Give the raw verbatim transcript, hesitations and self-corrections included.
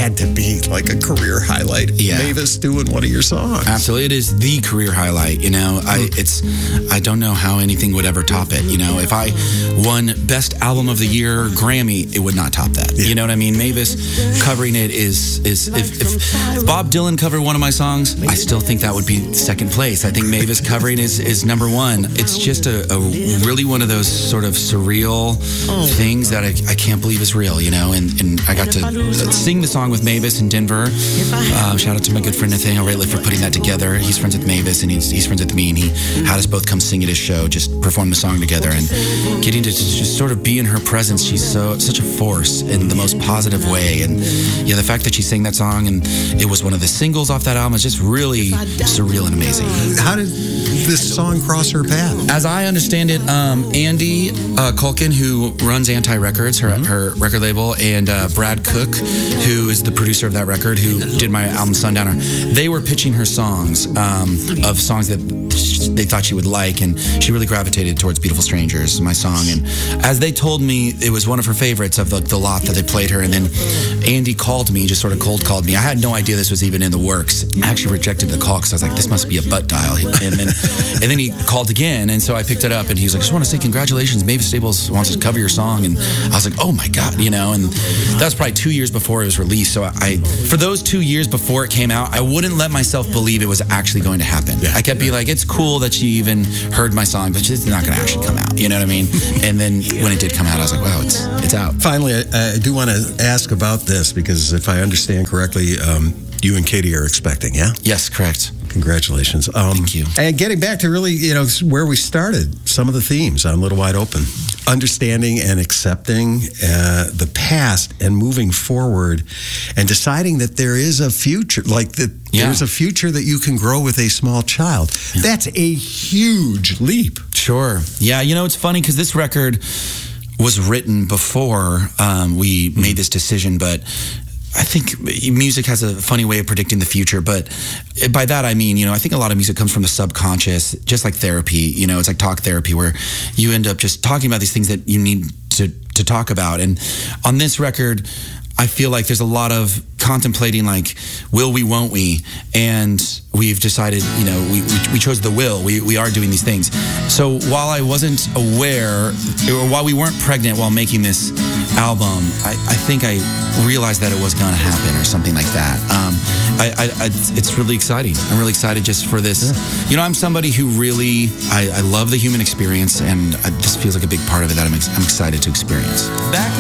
had to be like a career highlight. Yeah. Mavis doing one of your songs. Absolutely, it is the career highlight. You know, I it's I don't know how anything would ever top it. You know, if I won Best Album of the Year Grammy, it would not top that. Yeah. You know what I mean? Mavis covering it is is if, if Bob Dylan covered one of my songs, I still think that would be second place. I think Mavis covering is is number one. It's just a, a really one of those sort of surreal things that I, I can't believe is real. You know, and and I got to sing the song with Mavis in Denver. Uh, shout out to my good friend Nathaniel Rateliff for putting that together. He's friends with Mavis and he's, he's friends with me, and he had us both come sing at his show, just perform the song together, and getting to just sort of be in her presence. She's so such a force in the most positive way, and yeah, the fact that she sang that song and it was one of the singles off that album is just really surreal and amazing. How did this song cross her path? As I understand it, um, Andy uh, Culkin, who runs Anti Records, her, mm-hmm. her record label, and uh, Brad Cook, who is the producer of that record, who did my album Sundowner, they were pitching her songs um, of songs that they thought she would like, and she really gravitated towards Beautiful Strangers, my song. And as they told me, it was one of her favorites of the, the lot that they played her. And then Andy called me, just sort of cold called me. I had no idea this was even in the works. I actually rejected the call because I was like, this must be a butt dial. And then and then he called again, and so I picked it up, and he was like, I just want to say congratulations, Mavis Staples wants to cover your song. And I was like, oh my God, you know. And that was probably two years before it was released. So I, for those two years before it came out, I wouldn't let myself believe it was actually going to happen. I kept being like, it's cool that she even heard my song, but it's not going to actually come out. You know what I mean? And then when it did come out, I was like, wow, it's it's out. Finally, I, I do want to ask about this, because if I understand correctly, um, you and Katie are expecting, yeah? Yes, correct. Congratulations. Um, Thank you. And getting back to really, you know, where we started, some of the themes on Little Wide Open. Understanding and accepting uh, the past and moving forward and deciding that there is a future, like that yeah. there's a future that you can grow with a small child. Yeah. That's a huge leap. Sure. Yeah, you know, it's funny because this record was written before um, we mm-hmm. made this decision, but I think music has a funny way of predicting the future, but by that I mean, you know, I think a lot of music comes from the subconscious, just like therapy. You know, it's like talk therapy, where you end up just talking about these things that you need to, to talk about. And on this record, I feel like there's a lot of contemplating, like, will we, won't we? And we've decided, you know, we, we, we chose the will. We, we are doing these things. So while I wasn't aware, or while we weren't pregnant while making this album, I, I think I realized that it was going to happen or something like that. Um, I, I, I, it's really exciting. I'm really excited just for this. Yeah. You know, I'm somebody who really, I, I love the human experience, and I, this feels like a big part of it that I'm, ex- I'm excited to experience. Back